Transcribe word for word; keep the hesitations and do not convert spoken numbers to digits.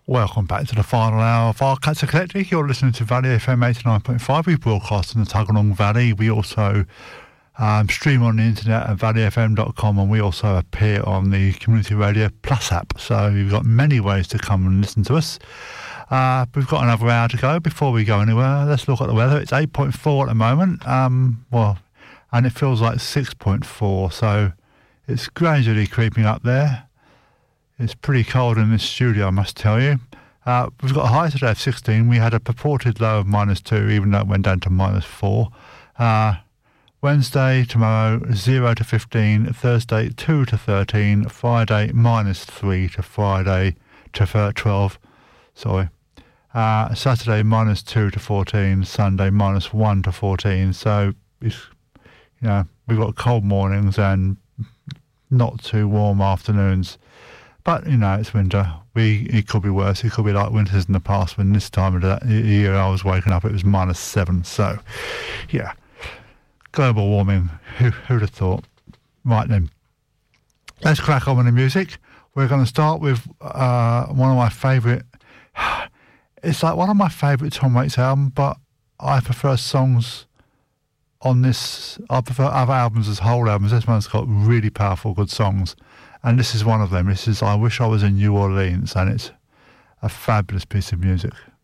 Welcome back to the final hour of our Cats Eclectic. You're listening to Valley F M eighty-nine point five. We broadcast in the Tuggeranong Valley. We also um, stream on the internet at valley f m dot com, and we also appear on the Community Radio Plus app. So you've got many ways to come and listen to us. Uh, we've got another hour to go before we go anywhere. Let's look at the weather. It's eight point four at the moment. Um, well, and it feels like six point four. So it's gradually creeping up there. It's pretty cold in this studio, I must tell you. Uh, we've got a high today of sixteen. We had a purported low of minus two, even though it went down to minus four. Uh, Wednesday, tomorrow, zero to fifteen. Thursday, two to thirteen. Friday, minus three to Friday to twelve. Sorry. Uh, Saturday, minus two to fourteen. Sunday, minus one to fourteen. So, it's, you know, we've got cold mornings and not too warm afternoons. But, you know, it's winter. We It could be worse. It could be like winters in the past when this time of the year I was waking up, it was minus seven. So, yeah. Global warming. Who, who'd have thought? Right then. Let's crack on with the music. We're going to start with uh, one of my favourite... It's like one of my favourite Tom Waits albums, but I prefer songs on this... I prefer other albums as whole albums. This one's got really powerful, good songs. And this is one of them. This is I Wish I Was in New Orleans, and it's a fabulous piece of music.